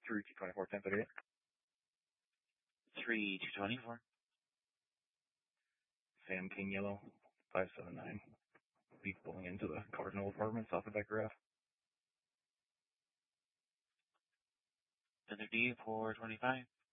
3224, 1038. 3224. Sam King Yellow, 579. Be pulling into the Cardinal Apartments off of Becker Ave. Center D, 425.